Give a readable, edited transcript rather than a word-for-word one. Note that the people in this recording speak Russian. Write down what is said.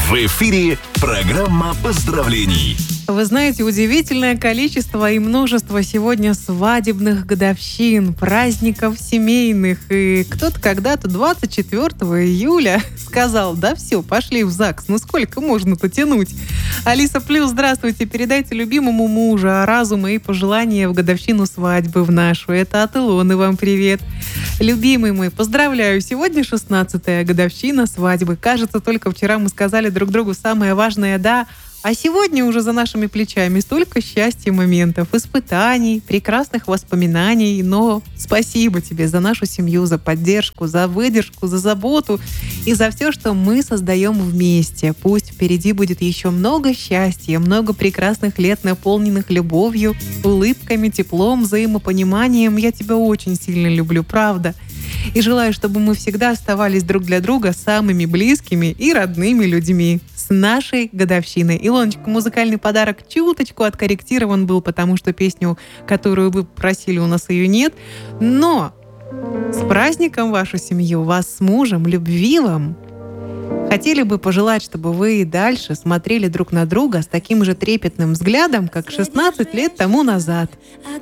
В эфире программа поздравлений. Вы знаете, удивительное количество и множество сегодня свадебных годовщин, праздников семейных. И кто-то когда-то 24 июля сказал: да все, пошли в ЗАГС, ну сколько можно-то тянуть? Алиса Плюс, здравствуйте, передайте любимому мужу разума и пожелания в годовщину свадьбы в нашу. Это от Илоны вам привет. Любимый мой, поздравляю, сегодня 16-я годовщина свадьбы. Кажется, только вчера мы сказали друг другу самое важное «да», а сегодня уже за нашими плечами столько счастья моментов, испытаний, прекрасных воспоминаний. Но спасибо тебе за нашу семью, за поддержку, за выдержку, за заботу и за все, что мы создаем вместе. Пусть впереди будет еще много счастья, много прекрасных лет, наполненных любовью, улыбками, теплом, взаимопониманием. Я тебя очень сильно люблю, правда. И желаю, чтобы мы всегда оставались друг для друга самыми близкими и родными людьми. С нашей годовщиной. Илоночка, музыкальный подарок чуточку откорректирован был, потому что песню, которую вы просили, у нас ее нет. Но с праздником вашу семью, вас с мужем, любви вам! Хотели бы пожелать, чтобы вы и дальше смотрели друг на друга с таким же трепетным взглядом, как 16 лет тому назад.